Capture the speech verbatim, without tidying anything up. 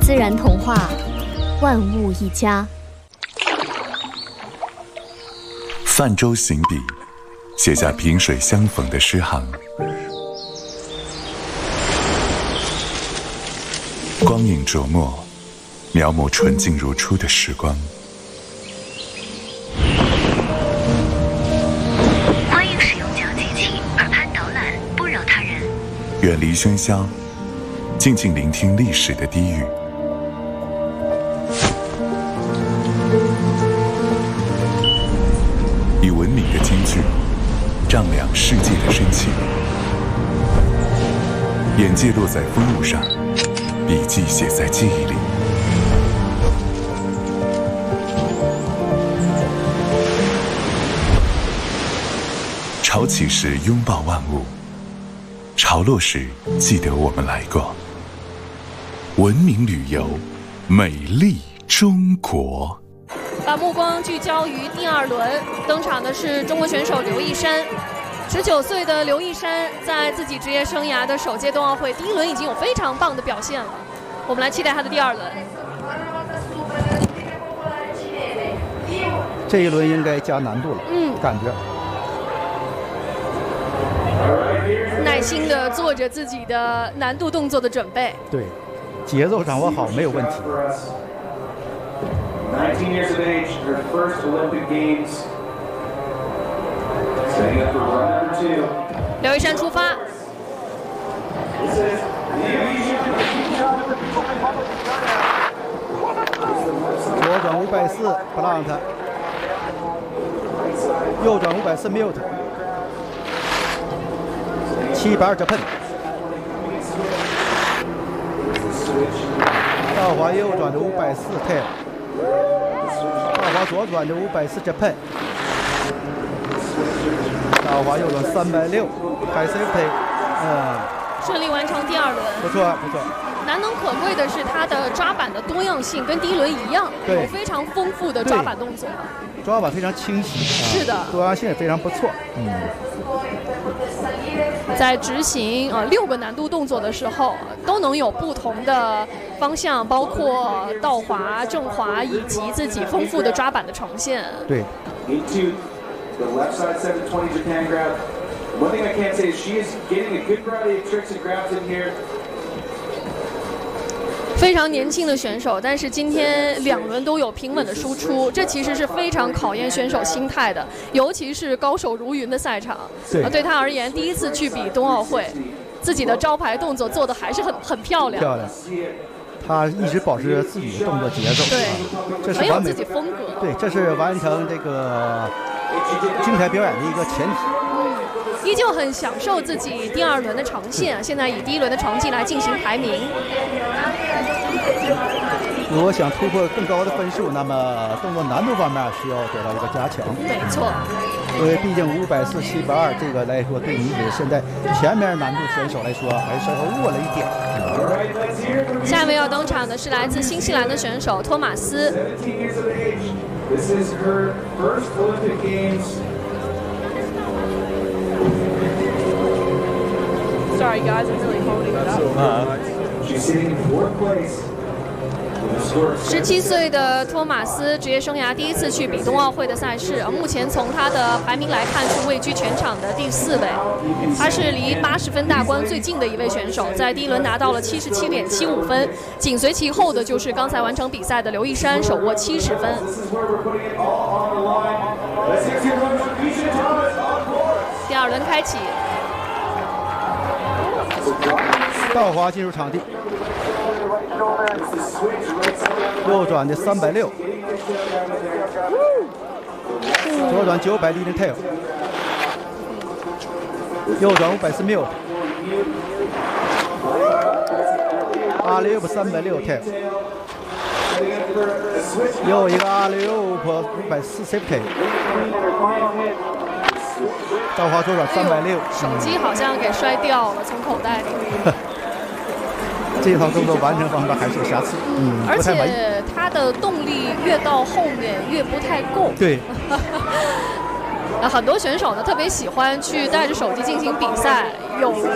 自然童话，万物一家。 泛舟行笔，写下萍水相逢的诗行。光影琢磨，描摹纯净如初的时光。 欢迎使用讲解器，耳畔导览，不扰他人。 远离喧嚣，静静聆听历史的低语。以文明的金句，丈量世界的深情。眼界落在风物上，笔记写在记忆里。潮起时拥抱万物，潮落时记得我们来过。文明旅游，美丽中国。 把目光聚焦于第二轮，登场的是中国选手刘一山。十九岁的刘一山在自己职业生涯的首届冬奥会第一轮已经有非常棒的表现了，我们来期待他的第二轮。 这一轮应该加难度了，嗯，感觉。 耐心地做着自己的难度动作的准备。 对，节奏掌握好没有问题。 nineteen years of age, her first Olympic Games. Setting up for run number two. 刘一山出发。 左转五百四 ，Blunt。右转五百四 ，Mute。七百二 Japan。倒滑右转的五百四 Tail。倒滑左转的五百四 Japan。倒滑右转三百六 ，High Safety。嗯， 顺利完成第二轮。 不错不错。 难能可贵的是他的抓板的多样性跟第一轮一样，有非常丰富的抓板动作。 抓板非常清晰。 是的， 多样性也非常不错。嗯。 在执行呃六个难度动作的时候，都能有不同的方向，包括倒滑、正滑以及自己丰富的抓板的呈现。 对。 非常年轻的选手，但是今天两轮都有平稳的输出，这其实是非常考验选手心态的，尤其是高手如云的赛场。 对， 啊，对他而言，第一次去比冬奥会，自己的招牌动作做的还是很很漂亮。 漂亮。他一直保持自己的动作节奏， 对， 这是很有自己风格。 对，这是完成这个精彩表演的一个前提。 依旧很享受自己第二轮的呈现，现在以第一轮的成绩来进行排名。 如果想突破更高的分数，那么动作难度方面需要得到一个加强。 没错， 因为毕竟五百四、七百二这个来说，对你现在前面难度选手来说还是稍微弱了一点。 下面要登场的是来自新西兰的选手托马斯。Sorry, guys, I'm really holding it up. 十七岁的托马斯职业生涯第一次去比冬奥会的赛事，目前从他的排名来看是位居全场的第四位，他是离八十分大关最近的一位选手，在第一轮拿到了七十七点七五分，紧随其后的就是刚才完成比赛的刘一山，手握七十分。第二轮开启。 倒滑进入场地，右转的三百六，左转九百 leading tail， 右转五百四 mute， 阿里 up 三百六 tail， 又一个阿里 up 五百四 safety。倒滑左转三百六， 手机好像给摔掉了，从口袋里。 这套动作完成方面还是有瑕疵，嗯， 而且它的动力越到后面越不太够。 对。 很多选手呢特别喜欢去带着手机进行比赛，有